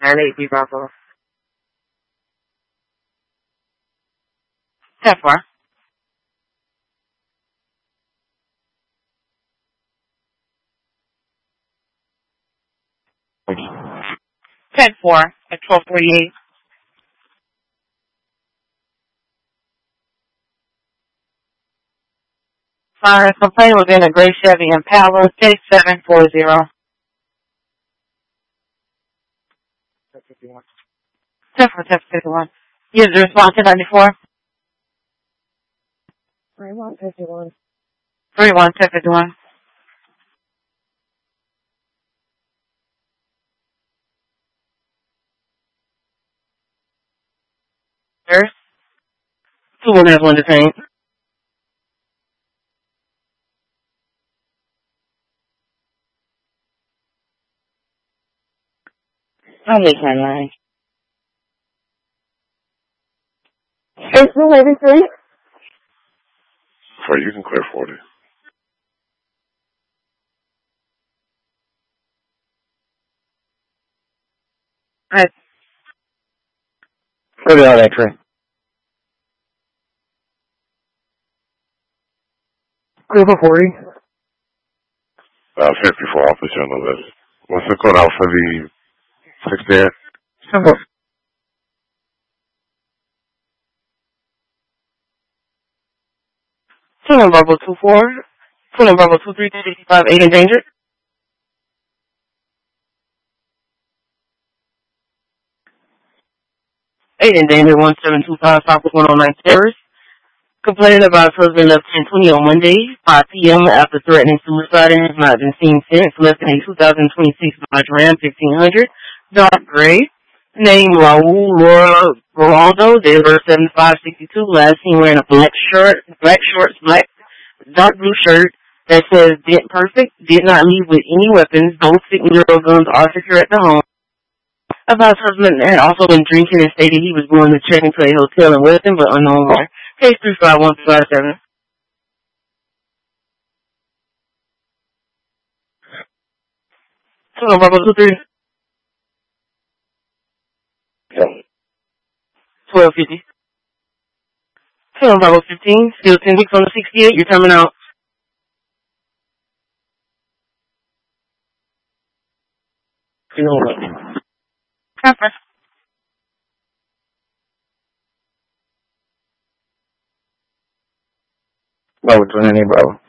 9-8B Bravo. 10-4. 10-4 at 12:48. Fire complaint within a gray Chevy Impala, K740. 10-4, 10-51. User response to 94. 3151. 31, 10-51. There's 2 women have one detained. I'll make my line. It's 283. So you can clear 40. Alright. Put it on X-ray. Clear for 40. 54, I'll put you on the list. What's the code out for the 68? Simple. Two Bravo 24. 2 Bravo 2355, 8 endangered. 8 endangered, 1725, Southwest 109 Terrace. Complaining about his husband left 1020 on Monday, 5 p.m. after threatening suicide and has not been seen since. Left in a 2026 Dodge Ram 1500, dark gray. Name Raul Rolando, date of birth 7562. Last seen wearing a black shorts, black dark blue shirt that says "Dent Perfect." Did not leave with any weapons. Both 6-year-old guns are secure at the home. About his husband had also been drinking and stated he was going to check into a hotel in Weston, but unknown where. Case 35157. So, Bravo 23. 1250. So, Bravo 15. Still 10 weeks on the 68. You're coming out. Conference. Bravo 20, Bravo.